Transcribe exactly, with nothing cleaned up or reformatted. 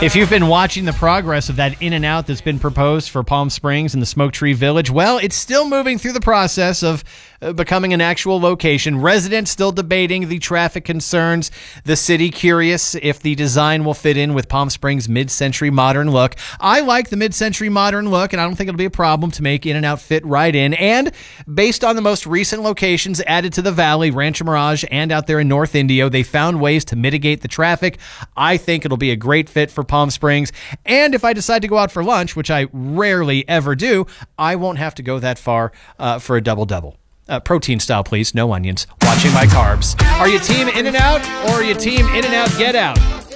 If you've been watching the progress of that In-N-Out that's been proposed for Palm Springs and the Smoke Tree Village, well, it's still moving through the process of uh, becoming an actual location. Residents still debating the traffic concerns. The city curious if the design will fit in with Palm Springs' mid-century modern look. I like the mid-century modern look, and I don't think it'll be a problem to make In-N-Out fit right in. And based on the most recent locations added to the valley, Rancho Mirage and out there in North Indio, they found ways to mitigate the traffic. I think it'll be a great fit for Palm Springs. And if I decide to go out for lunch, which I rarely ever do, I won't have to go that far uh, for a double-double. Uh, protein style, please. No onions. Watching my carbs. Are you team In-N-Out or are you team In-N-Out Get Out?